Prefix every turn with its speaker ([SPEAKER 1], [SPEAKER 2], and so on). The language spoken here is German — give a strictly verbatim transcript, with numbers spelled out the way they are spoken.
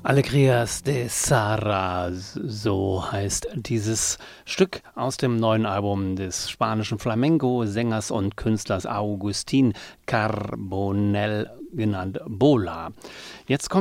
[SPEAKER 1] Alegrías de Sahara, so heißt dieses Stück aus dem neuen Album des spanischen Flamenco-Sängers und Künstlers Agustín Carbonell, genannt Bola. Jetzt kommt